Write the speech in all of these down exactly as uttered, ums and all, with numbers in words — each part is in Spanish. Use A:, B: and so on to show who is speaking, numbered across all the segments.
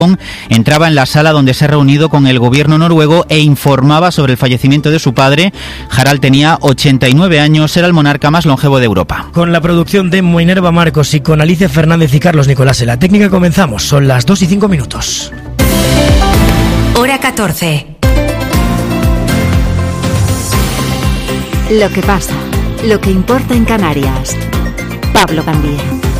A: entraba en la sala donde se ha reunido con el gobierno noruego e informaba sobre el fallecimiento de su padre. Harald tenía ochenta y nueve años, era el monarca más longevo de Europa.
B: Con la producción de Minerva Marcos y con Alicia Fernández y Carlos Nicolás en la técnica comenzamos. Son las dos y cinco minutos.
C: Hora catorce.
D: Lo que pasa, lo que importa en Canarias. Pablo Gandía.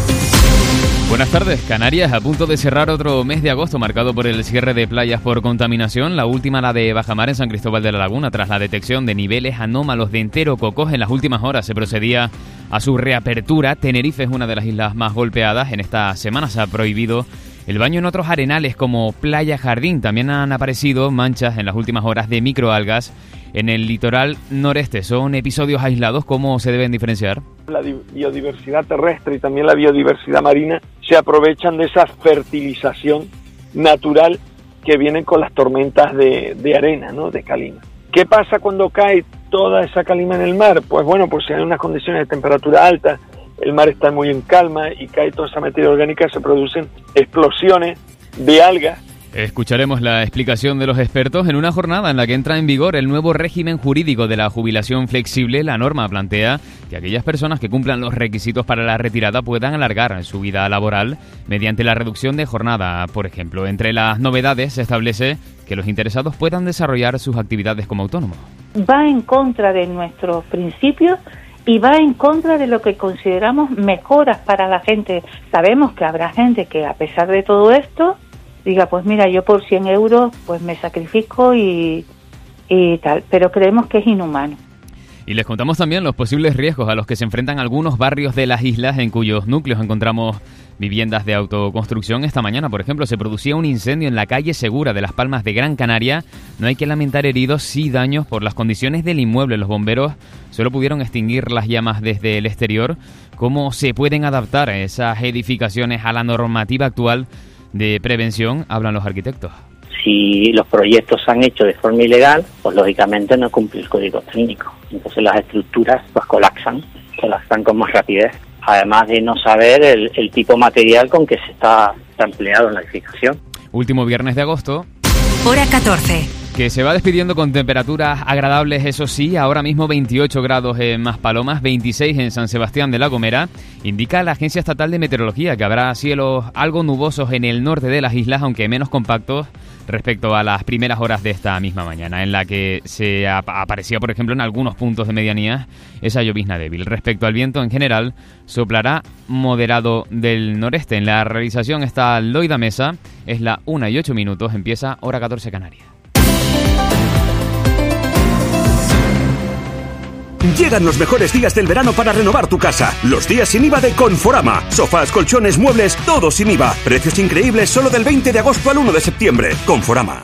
E: Buenas tardes. Canarias a punto de cerrar otro mes de agosto marcado por el cierre de playas por contaminación. La última, la de Bajamar en San Cristóbal de la Laguna, tras la detección de niveles anómalos de enterococos. En las últimas horas se procedía a su reapertura. Tenerife es una de las islas más golpeadas. En esta semana se ha prohibido el baño en otros arenales como Playa Jardín. También han aparecido manchas en las últimas horas de microalgas en el litoral noreste. ¿Son episodios aislados? ¿Cómo se deben diferenciar?
F: La biodiversidad terrestre y también la biodiversidad marina se aprovechan de esa fertilización natural que viene con las tormentas de, de arena, ¿no? De calima. ¿Qué pasa cuando cae toda esa calima en el mar? Pues bueno, pues si hay unas condiciones de temperatura alta, el mar está muy en calma y cae toda esa materia orgánica, se producen explosiones de algas.
E: Escucharemos la explicación de los expertos en una jornada en la que entra en vigor el nuevo régimen jurídico de la jubilación flexible. La norma plantea que aquellas personas que cumplan los requisitos para la retirada puedan alargar su vida laboral mediante la reducción de jornada, por ejemplo. Entre las novedades se establece que los interesados puedan desarrollar sus actividades como autónomos.
G: Va en contra de nuestros principios y va en contra de lo que consideramos mejoras para la gente. Sabemos que habrá gente que, a pesar de todo esto, diga, pues mira, yo por cien euros pues me sacrifico y, y tal, pero creemos que es inhumano.
E: Y les contamos también los posibles riesgos a los que se enfrentan algunos barrios de las islas en cuyos núcleos encontramos viviendas de autoconstrucción. Esta mañana, por ejemplo, se producía un incendio en la calle Segura de Las Palmas de Gran Canaria. No hay que lamentar heridos, sí daños por las condiciones del inmueble. Los bomberos solo pudieron extinguir las llamas desde el exterior. ¿Cómo se pueden adaptar esas edificaciones a la normativa actual de prevención? Hablan los arquitectos.
H: Si los proyectos se han hecho de forma ilegal, pues lógicamente no cumple el código técnico. Entonces las estructuras pues colapsan, colapsan con más rapidez. Además de no saber el, el tipo de material con que se está, está empleado en la edificación.
E: Último viernes de agosto.
C: Hora catorce.
E: Que se va despidiendo con temperaturas agradables, eso sí. Ahora mismo veintiocho grados en Maspalomas, veintiséis en San Sebastián de la Gomera. Indica la Agencia Estatal de Meteorología que habrá cielos algo nubosos en el norte de las islas, aunque menos compactos respecto a las primeras horas de esta misma mañana, en la que se ap- aparecía, por ejemplo, en algunos puntos de medianía esa llovizna débil. Respecto al viento, en general, soplará moderado del noreste. En la realización está Loida Mesa. Es la una y ocho minutos. Empieza Hora catorce Canarias.
I: Llegan los mejores días del verano para renovar tu casa. Los días sin I V A de Conforama. Sofás, colchones, muebles, todo sin I V A. Precios increíbles solo del veinte de agosto al uno de septiembre. Conforama.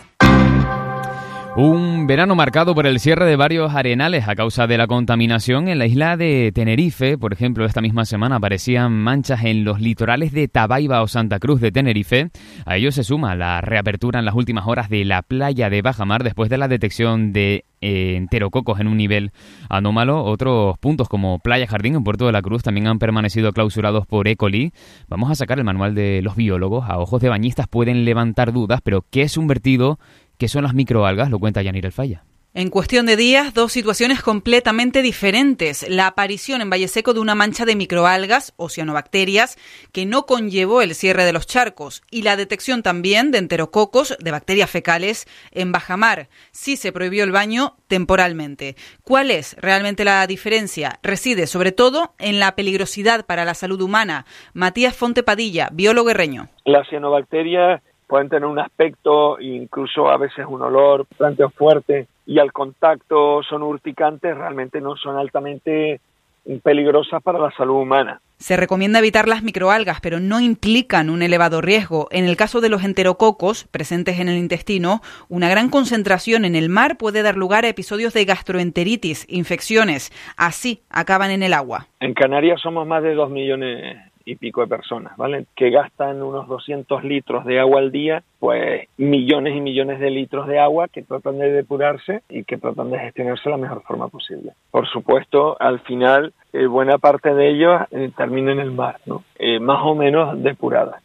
E: Un verano marcado por el cierre de varios arenales a causa de la contaminación. En la isla de Tenerife, por ejemplo, esta misma semana aparecían manchas en los litorales de Tabaiba o Santa Cruz de Tenerife. A ello se suma la reapertura en las últimas horas de la playa de Bajamar después de la detección de eh, enterococos en un nivel anómalo. Otros puntos como Playa Jardín en Puerto de la Cruz también han permanecido clausurados por E. coli. Vamos a sacar el manual de los biólogos. A ojos de bañistas pueden levantar dudas, pero ¿qué es un vertido? ¿Qué son las microalgas? Lo cuenta Yanir El Falla.
J: En cuestión de días, dos situaciones completamente diferentes. La aparición en Valle Seco de una mancha de microalgas o cianobacterias que no conllevó el cierre de los charcos y la detección también de enterococos, de bacterias fecales, en Bajamar. Sí se prohibió el baño temporalmente. ¿Cuál es realmente la diferencia? Reside sobre todo en la peligrosidad para la salud humana. Matías Fonte Padilla, biólogo herreño.
F: Las cianobacterias pueden tener un aspecto, incluso a veces un olor bastante fuerte, y al contacto son urticantes, realmente no son altamente peligrosas para la salud humana.
J: Se recomienda evitar las microalgas, pero no implican un elevado riesgo. En el caso de los enterococos, presentes en el intestino, una gran concentración en el mar puede dar lugar a episodios de gastroenteritis, infecciones. Así acaban en el agua.
F: En Canarias somos más de dos millones y pico de personas, ¿vale? Que gastan unos doscientos litros de agua al día, pues millones y millones de litros de agua que tratan de depurarse y que tratan de gestionarse de la mejor forma posible. Por supuesto, al final, eh, buena parte de ellos eh, termina en el mar, ¿no? Eh, más o menos depuradas.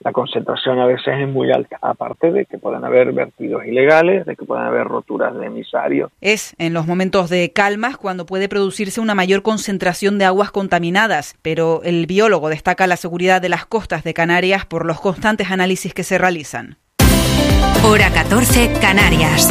F: la concentración a veces es muy alta, aparte de que pueden haber vertidos ilegales, de que pueden haber roturas de emisarios.
J: Es en los momentos de calmas cuando puede producirse una mayor concentración de aguas contaminadas, pero el biólogo destaca la seguridad de las costas de Canarias por los constantes análisis que se realizan.
C: Hora catorce, Canarias.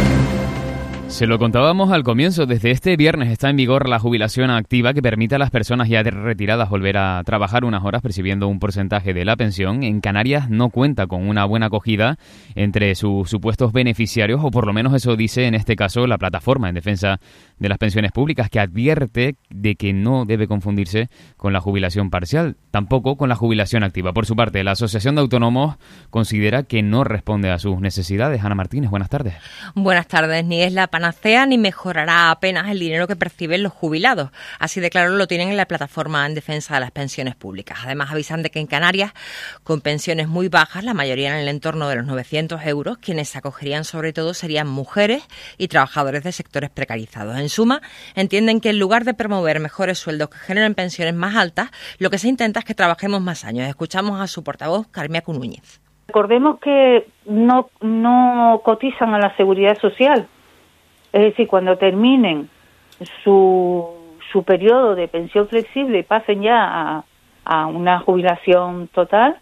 E: Se lo contábamos al comienzo, desde este viernes está en vigor la jubilación activa que permite a las personas ya retiradas volver a trabajar unas horas percibiendo un porcentaje de la pensión. En Canarias no cuenta con una buena acogida entre sus supuestos beneficiarios, o por lo menos eso dice en este caso la plataforma en defensa de las pensiones públicas, que advierte de que no debe confundirse con la jubilación parcial, tampoco con la jubilación activa. Por su parte, la Asociación de Autónomos considera que no responde a sus necesidades. Ana Martínez, buenas tardes.
K: Buenas tardes. Ni es la panacea ni mejorará apenas el dinero que perciben los jubilados. Así de claro lo tienen en la plataforma en defensa de las pensiones públicas. Además avisan de que en Canarias, con pensiones muy bajas, la mayoría en el entorno de los novecientos euros, quienes se acogerían sobre todo serían mujeres y trabajadores de sectores precarizados. En suma, entienden que en lugar de promover mejores sueldos que generen pensiones más altas, lo que se intenta es que trabajemos más años. Escuchamos a su portavoz, Carmiacu Núñez.
G: Recordemos que no, no cotizan a la Seguridad Social. Es decir, cuando terminen su, su periodo de pensión flexible y pasen ya a, a una jubilación total,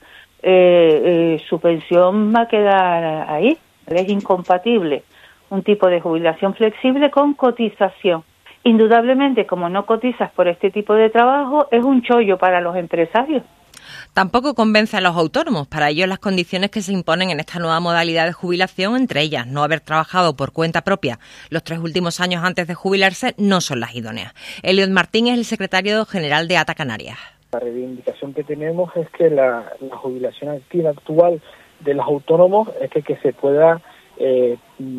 G: eh, eh, su pensión va a quedar ahí. Es incompatible un tipo de jubilación flexible con cotización. Indudablemente, como no cotizas por este tipo de trabajo, es un chollo para los empresarios.
K: Tampoco convence a los autónomos. Para ellos, las condiciones que se imponen en esta nueva modalidad de jubilación, entre ellas no haber trabajado por cuenta propia los tres últimos años antes de jubilarse, no son las idóneas. Eliot Martín es el secretario general de A T A Canarias.
L: La reivindicación que tenemos es que la, la jubilación activa actual de los autónomos es que, que se pueda eh,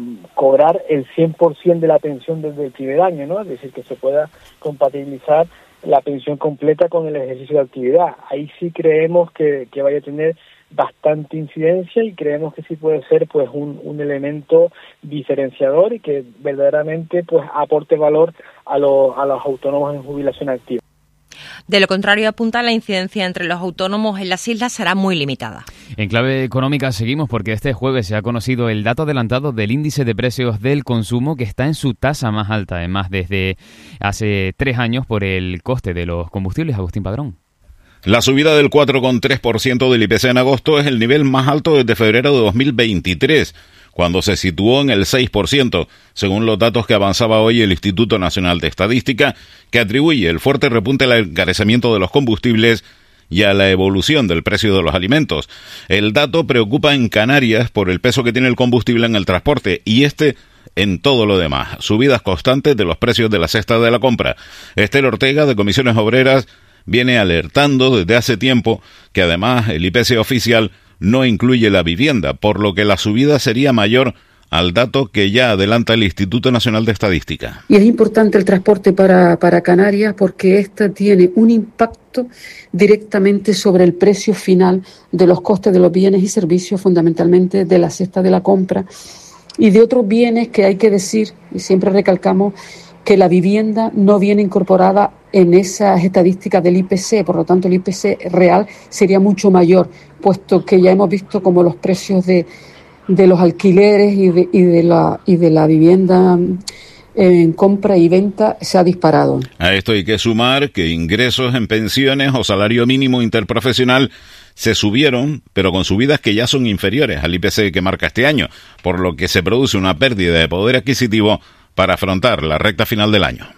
L: cobrar el cien por ciento de la pensión desde el primer año, ¿no? Es decir, que se pueda compatibilizar la pensión completa con el ejercicio de actividad. Ahí sí creemos que, que vaya a tener bastante incidencia y creemos que sí puede ser pues un, un elemento diferenciador y que verdaderamente pues aporte valor a, lo, a los autónomos en jubilación activa.
K: De lo contrario, apunta, la incidencia entre los autónomos en las islas será muy limitada.
E: En clave económica seguimos porque este jueves se ha conocido el dato adelantado del índice de precios del consumo, que está en su tasa más alta, además desde hace tres años por el coste de los combustibles. Agustín Padrón.
M: La subida del cuatro coma tres por ciento del I P C en agosto es el nivel más alto desde febrero de dos mil veintitrés, cuando se situó en el seis por ciento, según los datos que avanzaba hoy el Instituto Nacional de Estadística, que atribuye el fuerte repunte al encarecimiento de los combustibles y a la evolución del precio de los alimentos. El dato preocupa en Canarias por el peso que tiene el combustible en el transporte y este en todo lo demás, subidas constantes de los precios de la cesta de la compra. Esther Ortega, de Comisiones Obreras, viene alertando desde hace tiempo que además el I P C oficial no incluye la vivienda, por lo que la subida sería mayor al dato que ya adelanta el Instituto Nacional de Estadística.
N: Y es importante el transporte para, para Canarias porque esta tiene un impacto directamente sobre el precio final de los costes de los bienes y servicios, fundamentalmente de la cesta de la compra y de otros bienes que hay que decir, y siempre recalcamos, que la vivienda no viene incorporada en esas estadísticas del I P C, por lo tanto el I P C real sería mucho mayor, puesto que ya hemos visto como los precios de, de los alquileres y de, y, de la, y de la vivienda en compra y venta se ha disparado.
M: A esto hay que sumar que ingresos en pensiones o salario mínimo interprofesional se subieron, pero con subidas que ya son inferiores al I P C que marca este año, por lo que se produce una pérdida de poder adquisitivo para afrontar la recta final del año.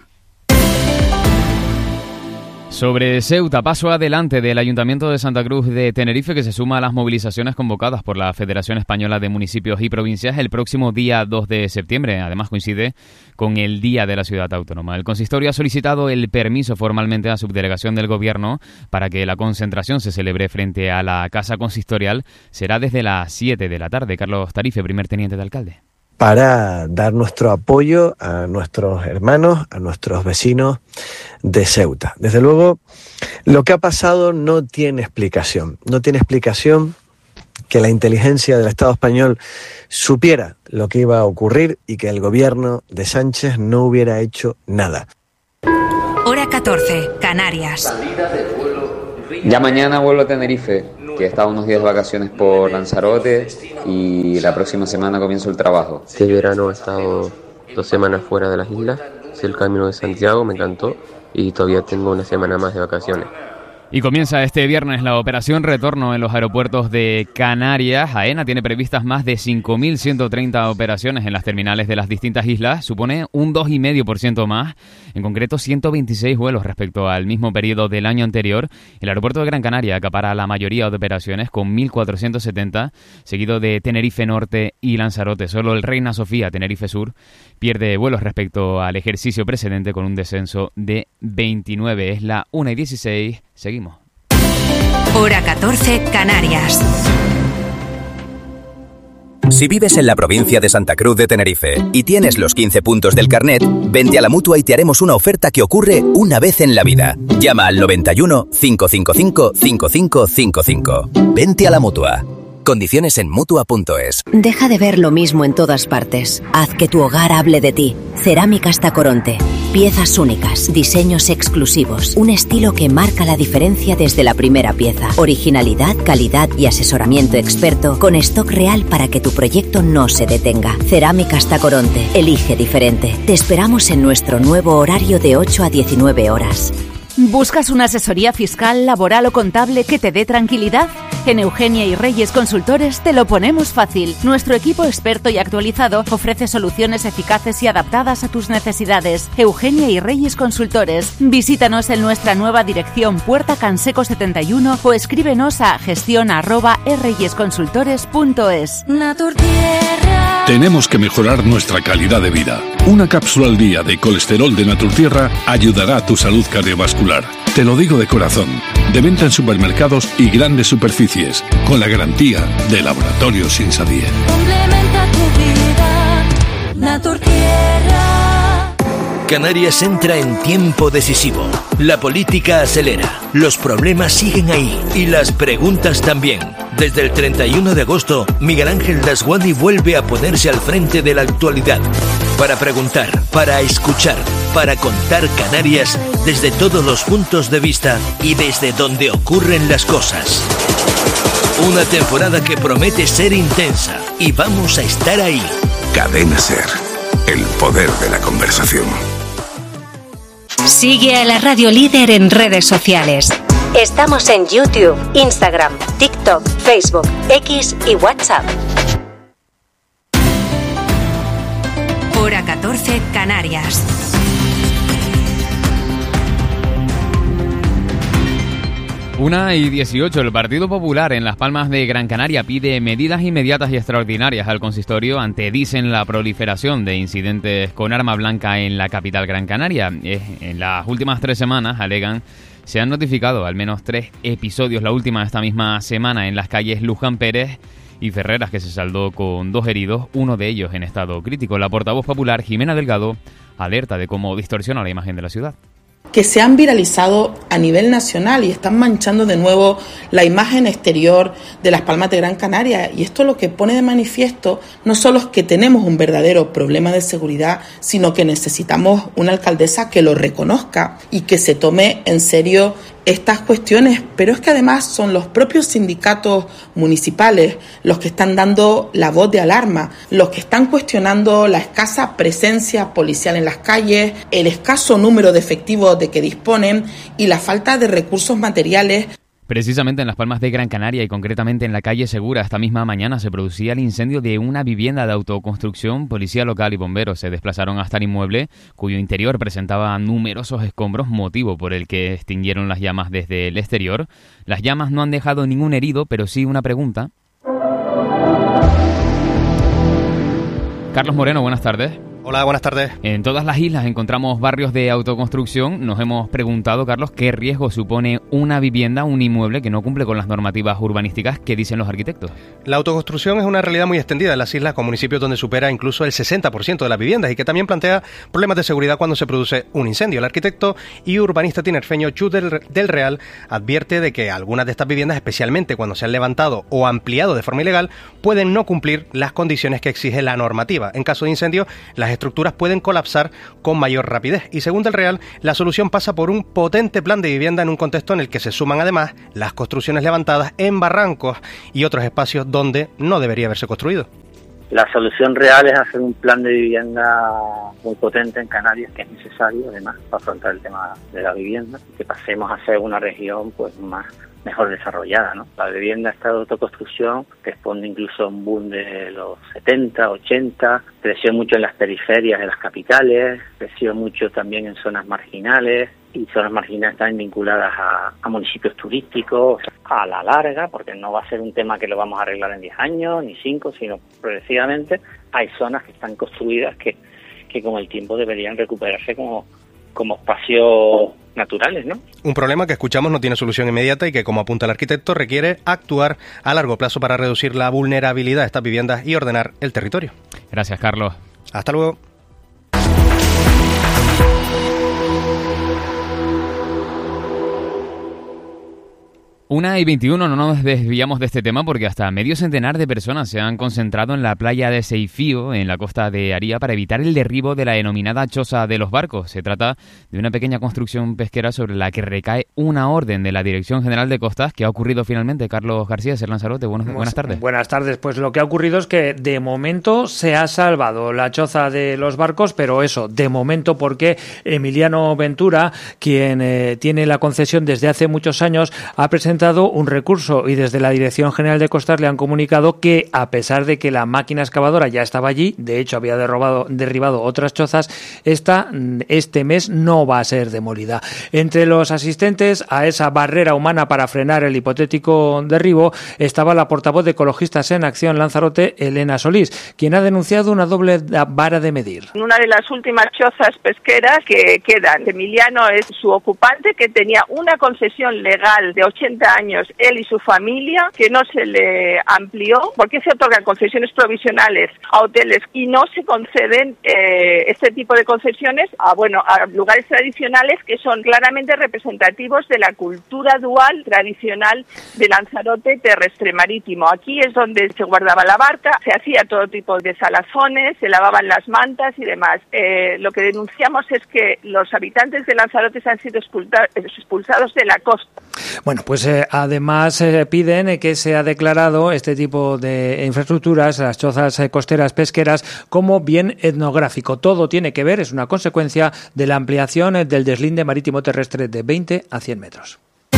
E: Sobre Ceuta, paso adelante del Ayuntamiento de Santa Cruz de Tenerife, que se suma a las movilizaciones convocadas por la Federación Española de Municipios y Provincias el próximo día dos de septiembre. Además coincide con el Día de la Ciudad Autónoma. El consistorio ha solicitado el permiso formalmente a la subdelegación del Gobierno para que la concentración se celebre frente a la Casa Consistorial. Será desde las siete de la tarde. Carlos Tarife, primer teniente de alcalde.
O: Para dar nuestro apoyo a nuestros hermanos, a nuestros vecinos de Ceuta. Desde luego, lo que ha pasado no tiene explicación. No tiene explicación que la inteligencia del Estado español supiera lo que iba a ocurrir y que el gobierno de Sánchez no hubiera hecho nada.
C: Hora catorce, Canarias.
P: Ya mañana vuelo a Tenerife. que he estado unos días de vacaciones por Lanzarote y la próxima semana comienzo el trabajo.
Q: Este verano he estado dos semanas fuera de las islas, hice el Camino de Santiago, me encantó y todavía tengo una semana más de vacaciones.
E: Y comienza este viernes la operación retorno en los aeropuertos de Canarias. AENA tiene previstas más de cinco mil ciento treinta operaciones en las terminales de las distintas islas. Supone un dos coma cinco por ciento más, en concreto ciento veintiséis vuelos respecto al mismo periodo del año anterior. El aeropuerto de Gran Canaria acapara la mayoría de operaciones con mil cuatrocientos setenta, seguido de Tenerife Norte y Lanzarote. Solo el Reina Sofía Tenerife Sur pierde vuelos respecto al ejercicio precedente con un descenso de veintinueve. Es la una y dieciséis. Seguimos.
C: Hora catorce, Canarias.
R: Si vives en la provincia de Santa Cruz de Tenerife y tienes los quince puntos del carnet, vente a la Mutua y te haremos una oferta que ocurre una vez en la vida. Llama al noventa y uno, cinco cinco cinco, cinco cinco cinco cinco. Vente a la Mutua. Condiciones en Mutua punto es.
S: Deja de ver lo mismo en todas partes. Haz que tu hogar hable de ti. Cerámicas Tacoronte. Piezas únicas, diseños exclusivos, un estilo que marca la diferencia desde la primera pieza. Originalidad, calidad y asesoramiento experto con stock real para que tu proyecto no se detenga. Cerámicas Tacoronte. Elige diferente. Te esperamos en nuestro nuevo horario de ocho a diecinueve horas.
T: ¿Buscas una asesoría fiscal, laboral o contable que te dé tranquilidad? En Eugenia y Reyes Consultores te lo ponemos fácil. Nuestro equipo experto y actualizado ofrece soluciones eficaces y adaptadas a tus necesidades. Eugenia y Reyes Consultores. Visítanos en nuestra nueva dirección Puerta Canseco setenta y uno o escríbenos a gestión arroba reyesconsultores punto es.
U: Tenemos que mejorar nuestra calidad de vida. Una cápsula al día de colesterol de Naturtierra ayudará a tu salud cardiovascular. Te lo digo de corazón. De venta en supermercados y grandes superficies, con la garantía de Laboratorios Insadier.
V: Complementa tu vida, Naturtierra.
W: Canarias entra en tiempo decisivo. La política acelera. Los problemas siguen ahí y las preguntas también. Desde el treinta y uno de agosto, Miguel Ángel Dasguani vuelve a ponerse al frente de la actualidad. Para preguntar, para escuchar, para contar Canarias desde todos los puntos de vista y desde donde ocurren las cosas. Una temporada que promete ser intensa y vamos a estar ahí.
X: Cadena Ser, el poder de la conversación.
C: Sigue a la Radio Líder en redes sociales.
S: Estamos en YouTube, Instagram, TikTok, Facebook, X y WhatsApp.
C: Hora catorce, Canarias.
E: Una y dieciocho, el Partido Popular en Las Palmas de Gran Canaria pide medidas inmediatas y extraordinarias al consistorio ante, dicen, la proliferación de incidentes con arma blanca en la capital Gran Canaria. En las últimas tres semanas, alegan, se han notificado al menos tres episodios, la última esta misma semana en las calles Luján Pérez y Ferreras, que se saldó con dos heridos, uno de ellos en estado crítico. La portavoz popular, Jimena Delgado, alerta de cómo distorsiona la imagen de la ciudad.
Y: Que se han viralizado a nivel nacional y están manchando de nuevo la imagen exterior de Las Palmas de Gran Canaria. Y esto lo que pone de manifiesto no solo es que tenemos un verdadero problema de seguridad, sino que necesitamos una alcaldesa que lo reconozca y que se tome en serio estas cuestiones, pero es que además son los propios sindicatos municipales los que están dando la voz de alarma, los que están cuestionando la escasa presencia policial en las calles, el escaso número de efectivos de que disponen y la falta de recursos materiales.
E: Precisamente en Las Palmas de Gran Canaria y concretamente en la calle Segura, esta misma mañana se producía el incendio de una vivienda de autoconstrucción. Policía local y bomberos se desplazaron hasta el inmueble, cuyo interior presentaba numerosos escombros, motivo por el que extinguieron las llamas desde el exterior. Las llamas no han dejado ningún herido, pero sí una pregunta. Carlos Moreno, buenas tardes.
Z: Hola, buenas tardes.
E: En todas las islas encontramos barrios de autoconstrucción. Nos hemos preguntado, Carlos, ¿qué riesgo supone una vivienda, un inmueble que no cumple con las normativas urbanísticas que dicen los arquitectos?
Z: La autoconstrucción es una realidad muy extendida en las islas, con municipios donde supera incluso el sesenta por ciento de las viviendas y que también plantea problemas de seguridad cuando se produce un incendio. El arquitecto y urbanista tinerfeño Chus del, del Real advierte de que algunas de estas viviendas, especialmente cuando se han levantado o ampliado de forma ilegal, pueden no cumplir las condiciones que exige la normativa. En caso de incendio, las estructuras pueden colapsar con mayor rapidez. Y según Del Real, la solución pasa por un potente plan de vivienda en un contexto en el que se suman además las construcciones levantadas en barrancos y otros espacios donde no debería haberse construido.
A: La solución real es hacer un plan de vivienda muy potente en Canarias, que es necesario además para afrontar el tema de la vivienda, y que pasemos a ser una región pues más mejor desarrollada, ¿no? La vivienda está de autoconstrucción, responde incluso a un boom de los setenta, ochenta, creció mucho en las periferias de las capitales, creció mucho también en zonas marginales, y zonas marginales están vinculadas a, a municipios turísticos, a la larga, porque no va a ser un tema que lo vamos a arreglar en diez años, ni cinco, sino progresivamente. Hay zonas que están construidas que, que con el tiempo deberían recuperarse como, como espacios naturales, ¿no?
Z: Un problema que escuchamos no tiene solución inmediata y que, como apunta el arquitecto, requiere actuar a largo plazo para reducir la vulnerabilidad de estas viviendas y ordenar el territorio.
E: Gracias, Carlos.
Z: Hasta luego.
E: Una y veintiuno, no nos desviamos de este tema porque hasta medio centenar de personas se han concentrado en la playa de Seifío, en la costa de Aría, para evitar el derribo de la denominada choza de los barcos. Se trata de una pequeña construcción pesquera sobre la que recae una orden de la Dirección General de Costas. ¿Qué ha ocurrido finalmente? Carlos García, Ser Lanzarote, buenas, buenas tardes.
B: Buenas tardes. Pues lo que ha ocurrido es que de momento se ha salvado la choza de los barcos, pero eso, de momento, porque Emiliano Ventura, quien eh, tiene la concesión desde hace muchos años, ha presentado un recurso y desde la Dirección General de Costas le han comunicado que, a pesar de que la máquina excavadora ya estaba allí, de hecho había derribado, derribado otras chozas, esta este mes no va a ser demolida. Entre los asistentes a esa barrera humana para frenar el hipotético derribo estaba la portavoz de Ecologistas en Acción Lanzarote, Elena Solís, quien ha denunciado una doble vara de medir.
D: Una de las últimas chozas pesqueras que quedan, Emiliano es su ocupante, que tenía una concesión legal de ochenta años, él y su familia, que no se le amplió. ¿Por qué se otorgan concesiones provisionales a hoteles y no se conceden eh, este tipo de concesiones a, bueno, a lugares tradicionales que son claramente representativos de la cultura dual tradicional de Lanzarote terrestre marítimo? Aquí es donde se guardaba la barca, se hacía todo tipo de salazones, se lavaban las mantas y demás. Eh, lo que denunciamos es que los habitantes de Lanzarote han sido expulsados de la costa.
B: Bueno, pues eh, además eh, piden eh, que sea declarado este tipo de infraestructuras, las chozas eh, costeras pesqueras, como bien etnográfico. Todo tiene que ver, es una consecuencia de la ampliación eh, del deslinde marítimo terrestre de veinte a cien metros.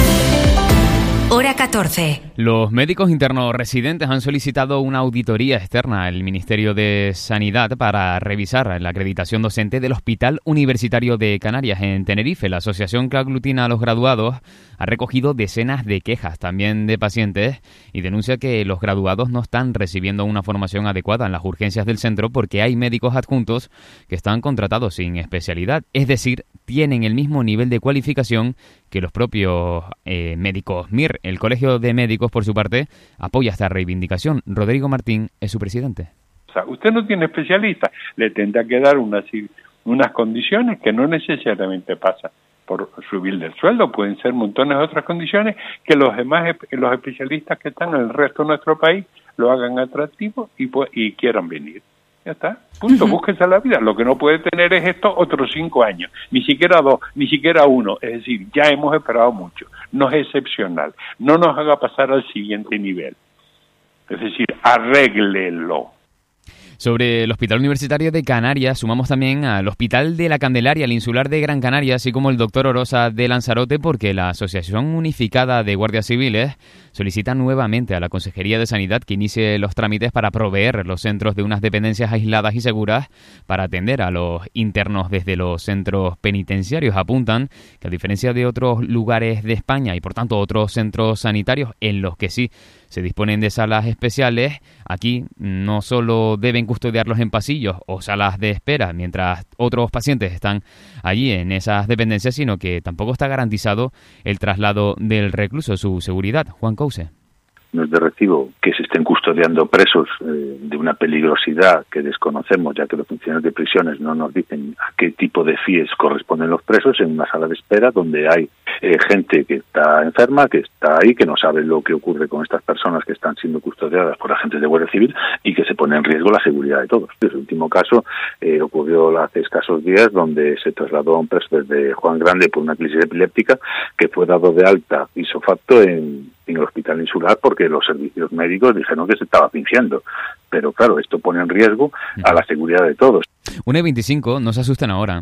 C: Hora catorce.
E: Los médicos internos residentes han solicitado una auditoría externa al Ministerio de Sanidad para revisar la acreditación docente del Hospital Universitario de Canarias en Tenerife. La asociación que aglutina a los graduados ha recogido decenas de quejas también de pacientes y denuncia que los graduados no están recibiendo una formación adecuada en las urgencias del centro porque hay médicos adjuntos que están contratados sin especialidad, es decir, tienen el mismo nivel de cualificación que los propios eh, médicos M I R. El Colegio de Médicos, por su parte, apoya esta reivindicación. Rodrigo Martín es su presidente.
F: O sea, usted no tiene especialista, le tendrá que dar unas, unas condiciones que no necesariamente pasan por subir del sueldo, pueden ser montones de otras condiciones que los demás los especialistas que están en el resto de nuestro país lo hagan atractivo y, y quieran venir. Ya está, punto, uh-huh. Búsquese la vida. Lo que no puede tener es esto otros cinco años, ni siquiera dos, ni siquiera uno. Es decir, ya hemos esperado mucho, no es excepcional, no nos haga pasar al siguiente nivel. Es decir, arréglelo.
E: Sobre el Hospital Universitario de Canarias, sumamos también al Hospital de la Candelaria, el Insular de Gran Canaria, así como el doctor Orosa de Lanzarote, porque la Asociación Unificada de Guardias Civiles solicita nuevamente a la Consejería de Sanidad que inicie los trámites para proveer los centros de unas dependencias aisladas y seguras para atender a los internos desde los centros penitenciarios. Apuntan que, a diferencia de otros lugares de España y por tanto otros centros sanitarios en los que sí se disponen de salas especiales, aquí no solo deben custodiarlos en pasillos o salas de espera mientras otros pacientes están allí en esas dependencias, sino que tampoco está garantizado el traslado del recluso, su seguridad. Juan Couce.
G: no es de recibo que se estén custodiando presos eh, de una peligrosidad que desconocemos, ya que los funcionarios de prisiones no nos dicen a qué tipo de F I Es corresponden los presos, en una sala de espera donde hay eh, gente que está enferma, que está ahí, que no sabe lo que ocurre con estas personas que están siendo custodiadas por agentes de Guardia Civil y que se pone en riesgo la seguridad de todos. El último caso eh, ocurrió hace escasos días, donde se trasladó a un preso desde Juan Grande por una crisis epiléptica, que fue dado de alta ipso facto en, en el hospital insular porque los servicios médicos dijeron que se estaba fingiendo. Pero claro, esto pone en riesgo a la seguridad de todos.
E: una y veinticinco, no se asusten ahora.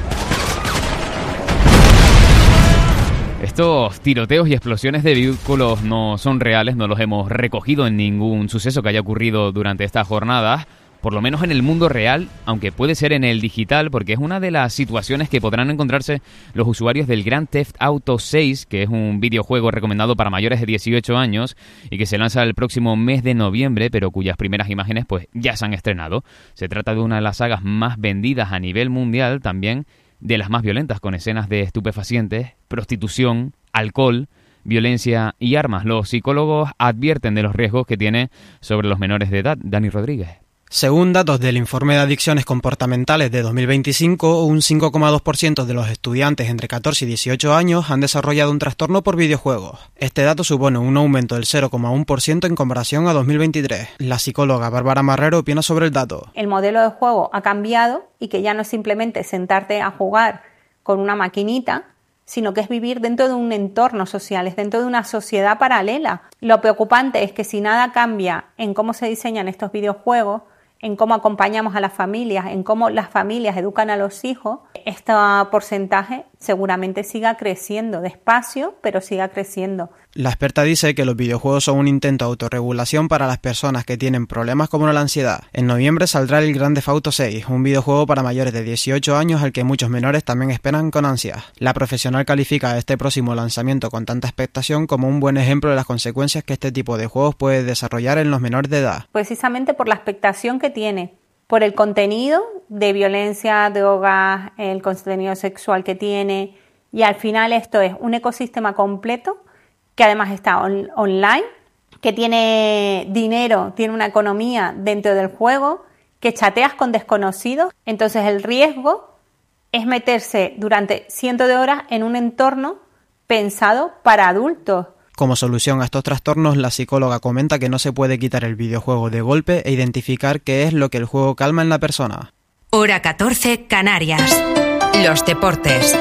E: Estos tiroteos y explosiones de vehículos no son reales, no los hemos recogido en ningún suceso que haya ocurrido durante esta jornada, por lo menos en el mundo real, aunque puede ser en el digital, porque es una de las situaciones que podrán encontrarse los usuarios del Grand Theft Auto seis, que es un videojuego recomendado para mayores de dieciocho años y que se lanza el próximo mes de noviembre, pero cuyas primeras imágenes pues ya se han estrenado. Se trata de una de las sagas más vendidas a nivel mundial, también de las más violentas, con escenas de estupefacientes, prostitución, alcohol, violencia y armas. Los psicólogos advierten de los riesgos que tiene sobre los menores de edad. Dani Rodríguez.
H: Según datos del Informe de Adicciones Comportamentales de dos mil veinticinco, un cinco coma dos por ciento de los estudiantes entre catorce y dieciocho años han desarrollado un trastorno por videojuegos. Este dato supone un aumento del cero coma uno por ciento en comparación a dos mil veintitrés. La psicóloga Bárbara Marrero opina sobre el dato.
I: El modelo de juego ha cambiado y que ya no es simplemente sentarte a jugar con una maquinita, sino que es vivir dentro de un entorno social, es dentro de una sociedad paralela. Lo preocupante es que si nada cambia en cómo se diseñan estos videojuegos, en cómo acompañamos a las familias, en cómo las familias educan a los hijos, este porcentaje seguramente siga creciendo, despacio, pero siga creciendo.
H: La experta dice que los videojuegos son un intento de autorregulación para las personas que tienen problemas como la ansiedad. En noviembre saldrá el Grand Theft Auto seis, un videojuego para mayores de dieciocho años al que muchos menores también esperan con ansias. La profesional califica este próximo lanzamiento con tanta expectación como un buen ejemplo de las consecuencias que este tipo de juegos puede desarrollar en los menores de edad.
I: Precisamente por la expectación que tiene, por el contenido de violencia, drogas, el contenido sexual que tiene, y al final esto es un ecosistema completo que además está on- online, que tiene dinero, tiene una economía dentro del juego, que chateas con desconocidos. Entonces el riesgo es meterse durante cientos de horas en un entorno pensado para adultos.
H: Como solución a estos trastornos, la psicóloga comenta que no se puede quitar el videojuego de golpe e identificar qué es lo que el juego calma en la persona.
C: Hora catorce, Canarias. Los deportes.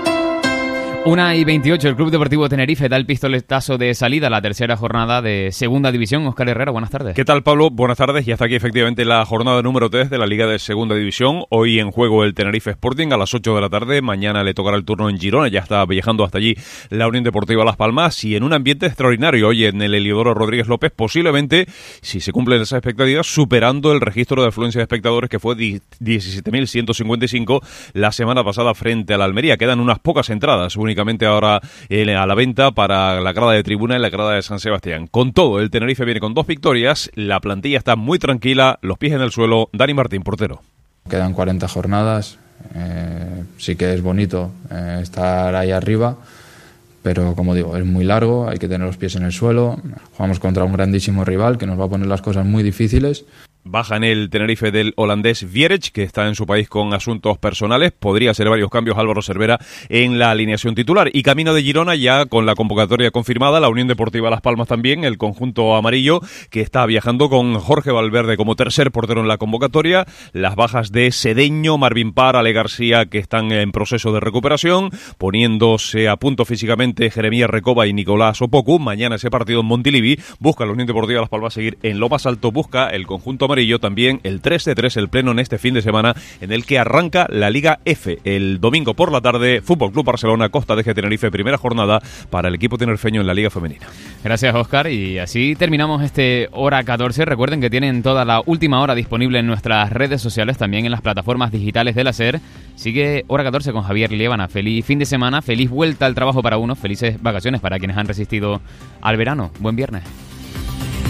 E: una y veintiocho, el Club Deportivo Tenerife da el pistoletazo de salida a la tercera jornada de Segunda División. Óscar Herrera, buenas tardes.
J: ¿Qué tal, Pablo? Buenas tardes. Y hasta aquí efectivamente la jornada número tres de la Liga de Segunda División. Hoy en juego el Tenerife Sporting a las ocho de la tarde. Mañana le tocará el turno en Girona. Ya está viajando hasta allí la Unión Deportiva Las Palmas. Y en un ambiente extraordinario hoy en el Heliodoro Rodríguez López, posiblemente, si se cumplen esas expectativas, superando el registro de afluencia de espectadores que fue diecisiete mil ciento cincuenta y cinco la semana pasada frente a la Almería. Quedan unas pocas entradas únicamente ahora a la venta para la grada de tribuna y la grada de San Sebastián. Con todo, el Tenerife viene con dos victorias, la plantilla está muy tranquila, los pies en el suelo. Dani Martín, portero.
K: Quedan cuarenta jornadas, eh, sí que es bonito eh, estar ahí arriba, pero como digo, es muy largo, hay que tener los pies en el suelo. Jugamos contra un grandísimo rival que nos va a poner las cosas muy difíciles.
J: Baja en el Tenerife del holandés Vierech, que está en su país con asuntos personales. Podría ser varios cambios Álvaro Cervera en la alineación titular. Y camino de Girona ya con la convocatoria confirmada, la Unión Deportiva Las Palmas también, el conjunto amarillo, que está viajando con Jorge Valverde como tercer portero en la convocatoria. Las bajas de Sedeño, Marvin Parr, Ale García, que están en proceso de recuperación, poniéndose a punto físicamente Jeremías Recoba y Nicolás Opoku. Mañana ese partido en Montilivi. Busca la Unión Deportiva Las Palmas seguir en lo más alto, busca el conjunto amarillo también el tres de tres, el pleno en este fin de semana en el que arranca la Liga F. El domingo por la tarde, Fútbol Club Barcelona, Costa de Tenerife, primera jornada para el equipo tinerfeño en la Liga Femenina.
E: Gracias, Óscar, y así terminamos este Hora catorce. Recuerden que tienen toda la última hora disponible en nuestras redes sociales, también en las plataformas digitales del SER. Sigue Hora catorce con Javier Liébana. Feliz fin de semana, feliz vuelta al trabajo para unos, felices vacaciones para quienes han resistido al verano. Buen viernes.